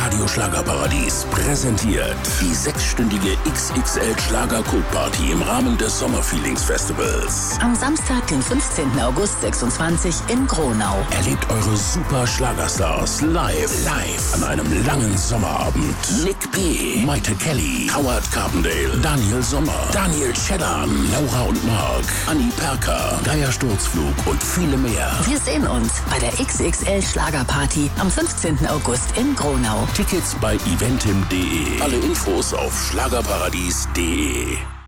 Radio Schlagerparadies präsentiert die 6-stündige XXL-Schlager-Cook-Party im Rahmen des Sommerfeelings-Festivals. Am Samstag, den 15. August 26 in Gronau. Erlebt eure super Schlagerstars live an einem langen Sommerabend. Nick P., Maite Kelly, Howard Carpendale, Daniel Sommer, Daniel Scheddan, Laura und Mark, Anni Perker, Geier Sturzflug und viele mehr. Wir sehen uns bei der XXL Schlagerparty am 15. August in Gronau. Tickets bei eventim.de. Alle Infos auf schlagerparadies.de.